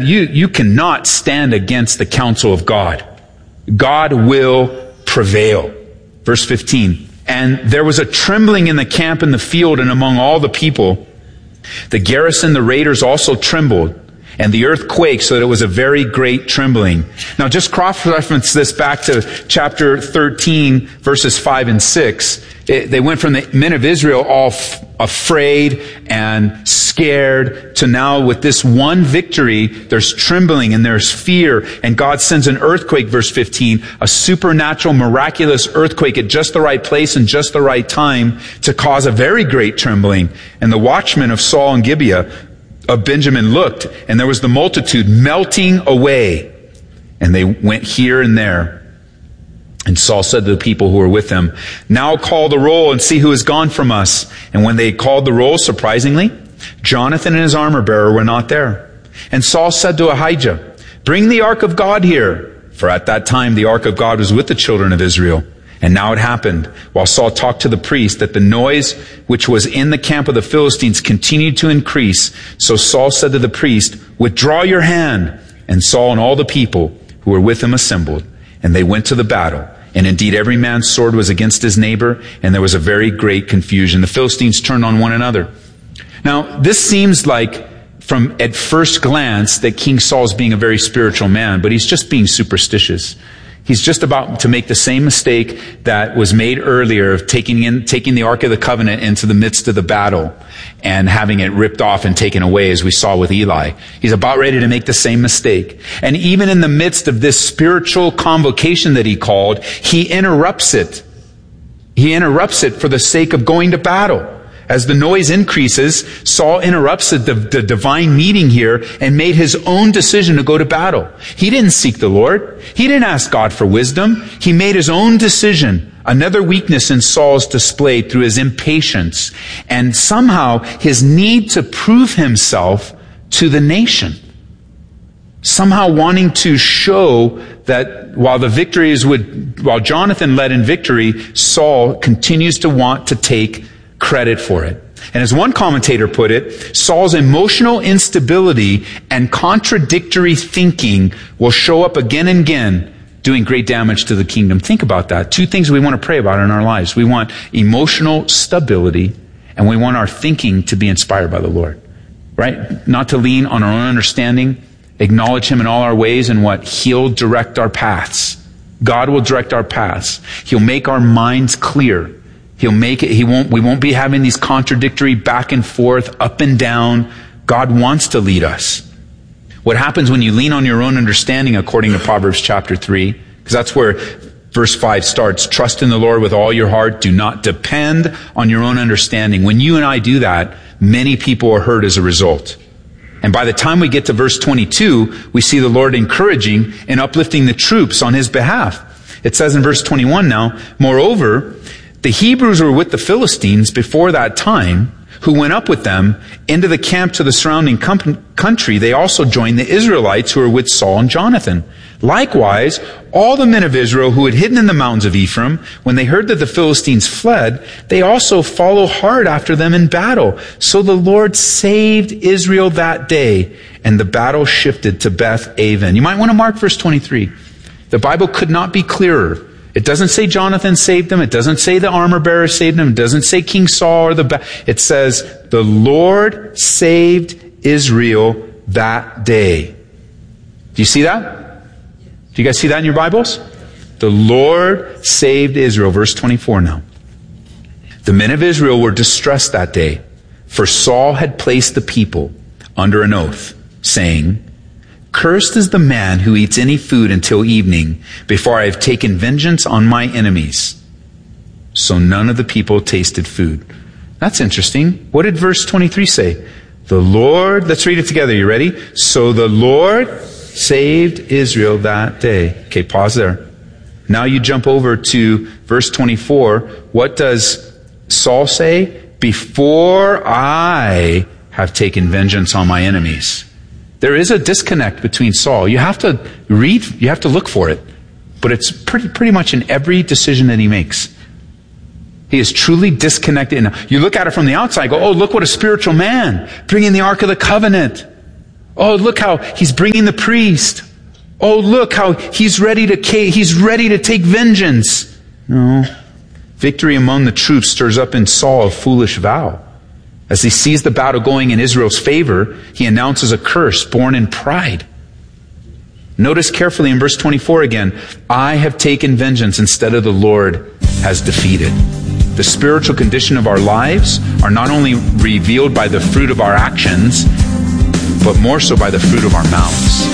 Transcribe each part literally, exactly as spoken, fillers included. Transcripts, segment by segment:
you, you cannot stand against the counsel of God. God will prevail. Verse fifteen. And there was a trembling in the camp in the field and among all the people. The garrison, the raiders also trembled, and the earth quaked, so that it was a very great trembling. Now just cross-reference this back to chapter thirteen, verses five and six. It, they went from the men of Israel all f- afraid and scared to now with this one victory, there's trembling and there's fear, and God sends an earthquake, verse fifteen, a supernatural, miraculous earthquake at just the right place and just the right time to cause a very great trembling. And the watchmen of Saul and Gibeah of Benjamin looked, and there was the multitude melting away. And they went here and there. And Saul said to the people who were with him, now call the roll and see who has gone from us. And when they called the roll, surprisingly, Jonathan and his armor bearer were not there. And Saul said to Ahijah, bring the ark of God here. For at that time the ark of God was with the children of Israel. And now it happened, while Saul talked to the priest, that the noise which was in the camp of the Philistines continued to increase. So Saul said to the priest, withdraw your hand. And Saul and all the people who were with him assembled, and they went to the battle. And indeed every man's sword was against his neighbor, and there was a very great confusion. The Philistines turned on one another. Now, this seems like, from at first glance, that King Saul's being a very spiritual man, but he's just being superstitious. He's just about to make the same mistake that was made earlier of taking in, taking the Ark of the Covenant into the midst of the battle and having it ripped off and taken away, as we saw with Eli. He's about ready to make the same mistake. And even in the midst of this spiritual convocation that he called, he interrupts it. He interrupts it for the sake of going to battle. As the noise increases, Saul interrupts the, the divine meeting here and made his own decision to go to battle. He didn't seek the Lord. He didn't ask God for wisdom. He made his own decision. Another weakness in Saul's displayed through his impatience and somehow his need to prove himself to the nation. Somehow wanting to show that while the victories would, while Jonathan led in victory, Saul continues to want to take credit for it. And as one commentator put it, Saul's emotional instability and contradictory thinking will show up again and again, doing great damage to the kingdom. Think about that. Two things we want to pray about in our lives. We want emotional stability, and we want our thinking to be inspired by the Lord. Right? Not to lean on our own understanding, acknowledge Him in all our ways, and what? He'll direct our paths. God will direct our paths. He'll make our minds clear. He'll make it, he won't, we won't be having these contradictory back and forth, up and down. God wants to lead us. What happens when you lean on your own understanding, according to Proverbs chapter three, because that's where verse five starts. Trust in the Lord with all your heart. Do not depend on your own understanding. When you and I do that, many people are hurt as a result. And by the time we get to verse twenty-two, we see the Lord encouraging and uplifting the troops on His behalf. It says in verse twenty-one now, moreover, the Hebrews were with the Philistines before that time, who went up with them into the camp to the surrounding com- country. They also joined the Israelites who were with Saul and Jonathan. Likewise, all the men of Israel who had hidden in the mountains of Ephraim, when they heard that the Philistines fled, they also followed hard after them in battle. So the Lord saved Israel that day, and the battle shifted to Beth Aven. You might want to mark verse twenty-three. The Bible could not be clearer. It doesn't say Jonathan saved them. It doesn't say the armor bearer saved them. It doesn't say King Saul or the... Ba- it says, the Lord saved Israel that day. Do you see that? Do you guys see that in your Bibles? The Lord saved Israel. Verse twenty-four now. The men of Israel were distressed that day, for Saul had placed the people under an oath, saying, cursed is the man who eats any food until evening, before I have taken vengeance on my enemies. So none of the people tasted food. That's interesting. What did verse twenty-three say? The Lord, let's read it together. You ready? So the Lord saved Israel that day. Okay, pause there. Now you jump over to verse twenty-four. What does Saul say? Before I have taken vengeance on my enemies. There is a disconnect between Saul. You have to read, you have to look for it. But it's pretty, pretty much in every decision that he makes. He is truly disconnected. And you look at it from the outside, go, oh, look what a spiritual man, bringing the Ark of the Covenant. Oh, look how he's bringing the priest. Oh, look how he's ready to he's ready to take vengeance. No. Victory among the troops stirs up in Saul a foolish vow. As he sees the battle going in Israel's favor, he announces a curse born in pride. Notice carefully in verse twenty-four again, I have taken vengeance instead of the Lord has defeated. The spiritual condition of our lives are not only revealed by the fruit of our actions, but more so by the fruit of our mouths.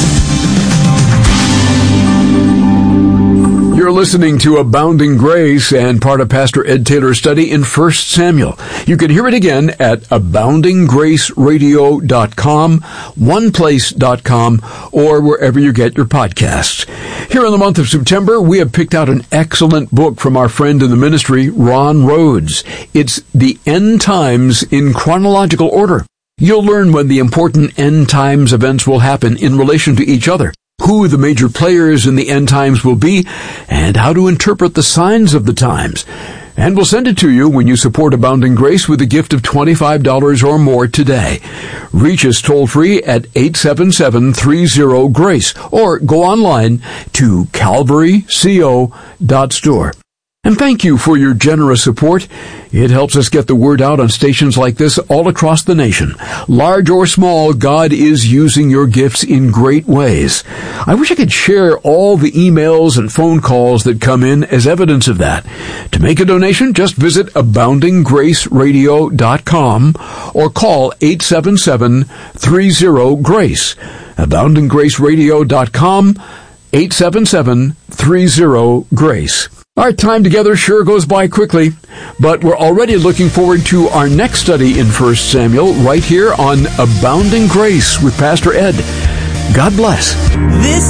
You're listening to Abounding Grace and part of Pastor Ed Taylor's study in First Samuel. You can hear it again at abounding grace radio dot com, one place dot com, or wherever you get your podcasts. Here in the month of September, we have picked out an excellent book from our friend in the ministry, Ron Rhodes. It's The End Times in Chronological Order. You'll learn when the important end times events will happen in relation to each other, who the major players in the end times will be, and how to interpret the signs of the times. And we'll send it to you when you support Abounding Grace with a gift of twenty-five dollars or more today. Reach us toll-free at eight seven seven, three zero, GRACE or go online to calvary co dot store. And thank you for your generous support. It helps us get the word out on stations like this all across the nation. Large or small, God is using your gifts in great ways. I wish I could share all the emails and phone calls that come in as evidence of that. To make a donation, just visit abounding grace radio dot com or call eight seven seven, three zero, GRACE. abounding grace radio dot com, eight seven seven, three zero, GRACE. Our time together sure goes by quickly, but we're already looking forward to our next study in First Samuel right here on Abounding Grace with Pastor Ed. God bless. This